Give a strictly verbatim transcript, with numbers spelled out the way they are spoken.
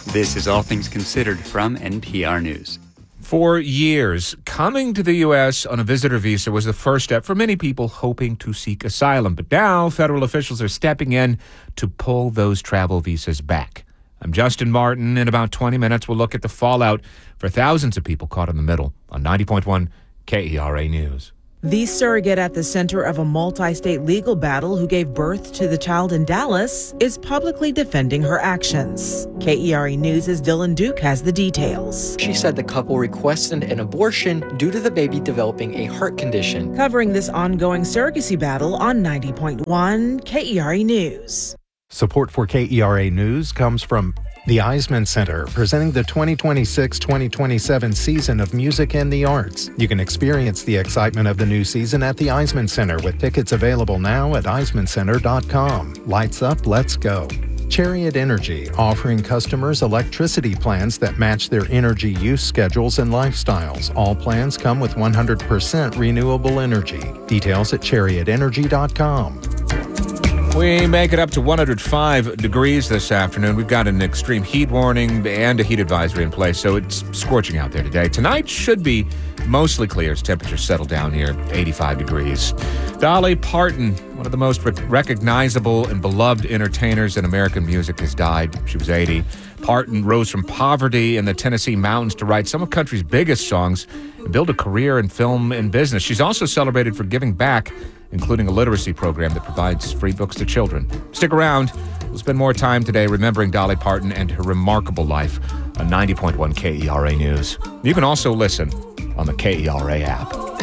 This is All Things Considered from N P R News. For years, coming to the U S on a visitor visa was the first step for many people hoping to seek asylum. But now, federal officials are stepping in to pull those travel visas back. I'm Justin Martin. In about twenty minutes, we'll look at the fallout for thousands of people caught in the middle on ninety point one K E R A News. The surrogate at the center of a multi-state legal battle who gave birth to the child in Dallas is publicly defending her actions. K E R A News' Dylan Duke has the details. She said the couple requested an abortion due to the baby developing a heart condition. Covering this ongoing surrogacy battle on ninety point one K E R A News. Support for K E R A News comes from the Eisman Center, presenting the twenty twenty-six twenty twenty-seven season of music and the arts. You can experience the excitement of the new season at the Eisman Center with tickets available now at eisman center dot com. Lights up, let's go. Chariot Energy, offering customers electricity plans that match their energy use schedules and lifestyles. All plans come with one hundred percent renewable energy. Details at chariot energy dot com. We make it up to one hundred five degrees this afternoon. We've got an extreme heat warning and a heat advisory in place, so it's scorching out there today. Tonight should be mostly clear as temperatures settle down near eighty-five degrees. Dolly Parton, one of the most rec- recognizable and beloved entertainers in American music, has died. She was eighty. Parton rose from poverty in the Tennessee mountains to write some of country's biggest songs and build a career in film and business. She's also celebrated for giving back, including a literacy program that provides free books to children. Stick around. We'll spend more time today remembering Dolly Parton and her remarkable life on ninety point one K E R A News. You can also listen on the K E R A app.